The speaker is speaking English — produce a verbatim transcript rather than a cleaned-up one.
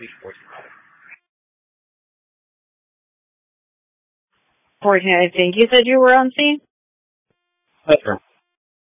Courtney, I think you said you were on scene. Better.